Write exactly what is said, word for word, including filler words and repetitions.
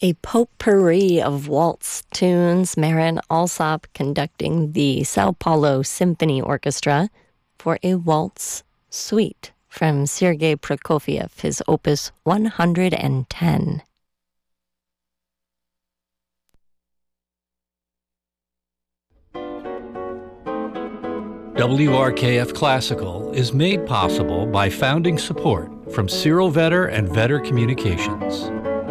A potpourri of waltz tunes, Marin Alsop conducting the Sao Paulo Symphony Orchestra for a waltz suite from Sergei Prokofiev, his opus one hundred ten. W R K F Classical is made possible by founding support from Cyril Vetter and Vetter Communications.